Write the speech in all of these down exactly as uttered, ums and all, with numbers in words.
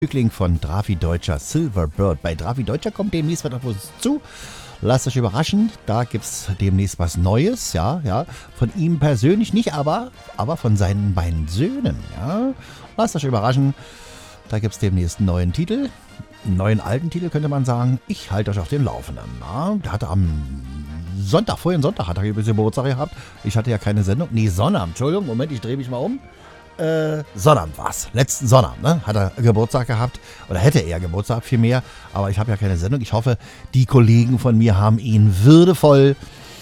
Stückling von Drafi Deutscher, Silverbird. Bei Drafi Deutscher kommt demnächst was auf uns zu. Lasst euch überraschen, da gibt es demnächst was Neues, ja, ja. Von ihm persönlich nicht, aber, aber von seinen beiden Söhnen, ja. Lasst euch überraschen, da gibt es demnächst einen neuen Titel. Einen neuen alten Titel könnte man sagen. Ich halte euch auf dem Laufenden. Ja. Der hatte am Sonntag, vorhin Sonntag hat er ein bisschen Geburtstag gehabt. Ich hatte ja keine Sendung. Nee, Sonnabend, Entschuldigung, Moment, ich drehe mich mal um. Äh, Sonnabend war's. Letzten Sonnabend, ne? Hat er Geburtstag gehabt. Oder hätte er Geburtstag vielmehr. Aber ich habe ja keine Sendung. Ich hoffe, die Kollegen von mir haben ihn würdevoll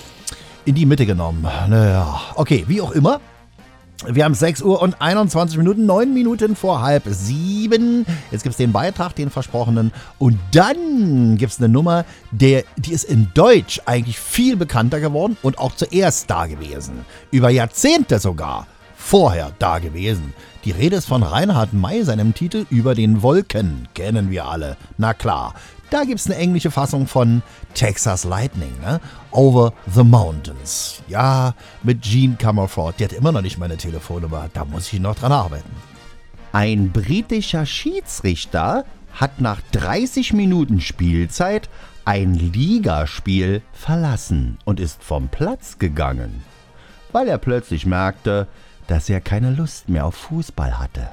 in die Mitte genommen. Naja, okay, wie auch immer. Wir haben sechs Uhr und einundzwanzig Minuten, neun Minuten vor halb sieben. Jetzt gibt es den Beitrag, den versprochenen. Und dann gibt es eine Nummer, der, die ist in Deutsch eigentlich viel bekannter geworden und auch zuerst da gewesen. Über Jahrzehnte sogar vorher da gewesen. Die Rede ist von Reinhard May, seinem Titel Über den Wolken. Kennen wir alle. Na klar. Da gibt es eine englische Fassung von Texas Lightning, ne? Over the Mountains. Ja, mit Gene Comerford. Die hat immer noch nicht meine Telefonnummer. Da muss ich noch dran arbeiten. Ein britischer Schiedsrichter hat nach dreißig Minuten Spielzeit ein Ligaspiel verlassen und ist vom Platz gegangen, weil er plötzlich merkte, dass er keine Lust mehr auf Fußball hatte.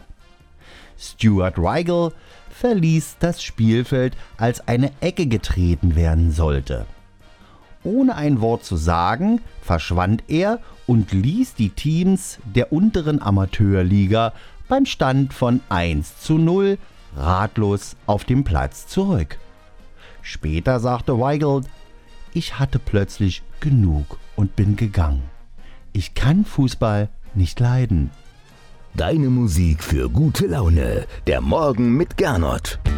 Stuart Weigl verließ das Spielfeld, als eine Ecke getreten werden sollte. Ohne ein Wort zu sagen, verschwand er und ließ die Teams der unteren Amateurliga beim Stand von eins zu null ratlos auf dem Platz zurück. Später sagte Weigl: Ich hatte plötzlich genug und bin gegangen. Ich kann Fußball nicht leiden. Deine Musik für gute Laune. Der Morgen mit Gernot.